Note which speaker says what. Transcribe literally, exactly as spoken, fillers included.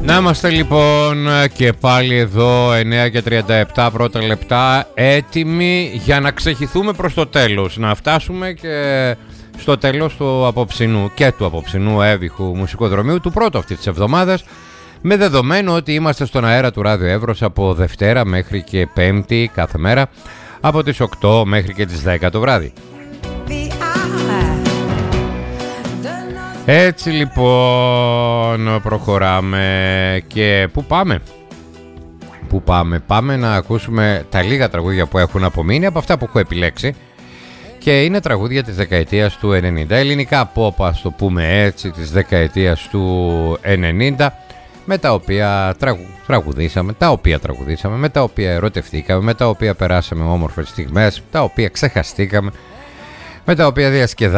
Speaker 1: Να είμαστε λοιπόν και πάλι εδώ εννιά και τριάντα επτά πρώτα λεπτά, έτοιμοι για να ξεχυθούμε προς το τέλος, να φτάσουμε και στο τέλος του απόψινού και του απόψινού έβυχου μουσικοδρομίου του πρώτου αυτή της εβδομάδας, με δεδομένο ότι είμαστε στον αέρα του Ράδιο Εύρος από Δευτέρα μέχρι και Πέμπτη κάθε μέρα από τις οκτώ μέχρι και τις δέκα το βράδυ. Έτσι λοιπόν προχωράμε και πού πάμε? Πού πάμε? Πάμε να ακούσουμε τα λίγα τραγούδια που έχουν απομείνει από αυτά που έχω επιλέξει και είναι τραγούδια της δεκαετίας του ενενήντα, ελληνικά pop, ας το πούμε έτσι, της δεκαετίας του ενενήντα, με τα οποία τραγου... τραγουδήσαμε, τα οποία τραγουδήσαμε, με τα οποία ερωτευτήκαμε, με τα οποία περάσαμε όμορφες στιγμές, τα οποία ξεχαστήκαμε, με τα οποία διασκεδάσαμε.